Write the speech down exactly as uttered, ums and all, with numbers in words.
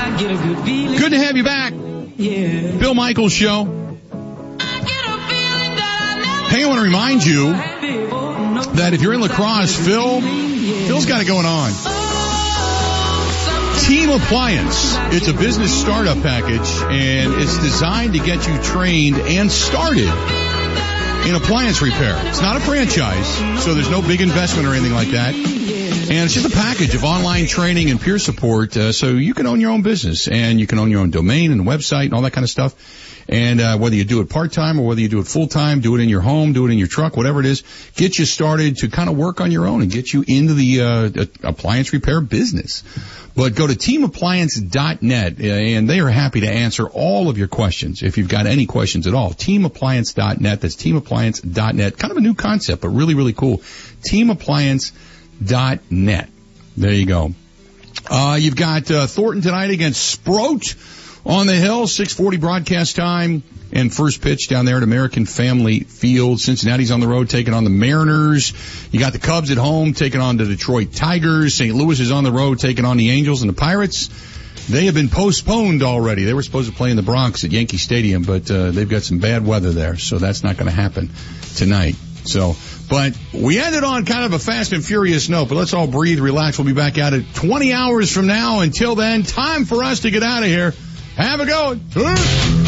Good to have you back. Bill Michaels Show. Hey, I want to remind you that if you're in La Crosse, Phil, Phil's got it going on. Team Appliance. It's a business startup package, and it's designed to get you trained and started in appliance repair. It's not a franchise, so there's no big investment or anything like that. And it's just a package of online training and peer support, uh, so you can own your own business, and you can own your own domain and website and all that kind of stuff. And uh whether you do it part-time or whether you do it full-time, do it in your home, do it in your truck, whatever it is, get you started to kind of work on your own and get you into the uh appliance repair business. But go to team appliance dot net, and they are happy to answer all of your questions if you've got any questions at all. team appliance dot net. That's team appliance dot net. Kind of a new concept, but really, really cool. team appliance dot net. There you go. Uh You've got uh Thornton tonight against Sproat on the Hill, six forty broadcast time, and first pitch down there at American Family Field. Cincinnati's on the road taking on the Mariners. You got the Cubs at home taking on the Detroit Tigers. Saint Louis is on the road taking on the Angels and the Pirates. They have been postponed already. They were supposed to play in the Bronx at Yankee Stadium, but uh, they've got some bad weather there, so that's not going to happen tonight. So, but we ended on kind of a fast and furious note, but let's all breathe, relax. We'll be back at it twenty hours from now. Until then, time for us to get out of here. Have a go.